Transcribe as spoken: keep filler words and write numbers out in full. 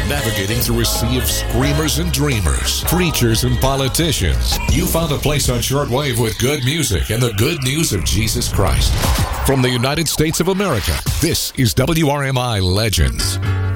Navigating through a sea of screamers and dreamers, preachers and politicians, you found a place on shortwave with good music and the good news of Jesus Christ. From the United States of America, this is W R M I Legends.